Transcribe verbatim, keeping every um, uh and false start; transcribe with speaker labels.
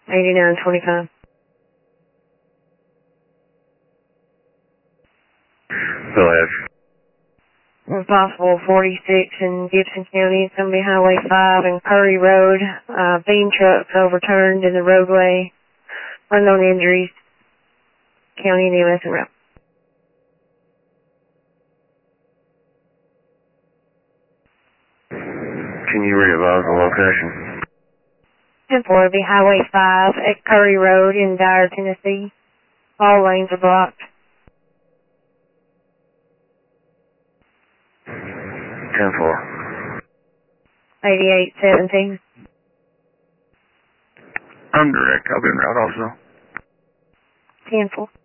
Speaker 1: eighty-nine twenty-five.
Speaker 2: Go ahead.
Speaker 1: If possible, forty-six in Gibson County. It's going to be Highway five and Curry Road. Uh, bean trucks overturned in the roadway. Unknown injuries. County and E M S and route.
Speaker 2: Can you re-advise the location?
Speaker 1: ten four will be Highway five at Curry Road in Dyer, Tennessee. All lanes are blocked.
Speaker 2: ten four.
Speaker 1: eighty-eight seventeen.
Speaker 2: I'm direct. I'll be in route also.
Speaker 1: ten four.